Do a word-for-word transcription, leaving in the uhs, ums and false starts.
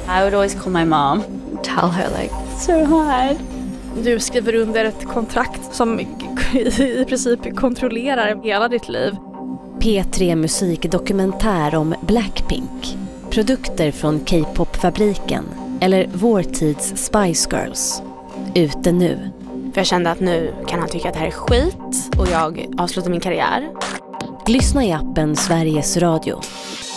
I would always call my mom, tell her like, so hard. Du skriver under ett kontrakt som i princip kontrollerar hela ditt liv. P tre musikdokumentär om Blackpink. Produkter från K-pop-fabriken. Eller vår tids Spice Girls. Ute nu. För jag kände att nu kan han tycka att det här är skit och jag avslutar min karriär. Lyssna i appen Sveriges Radio.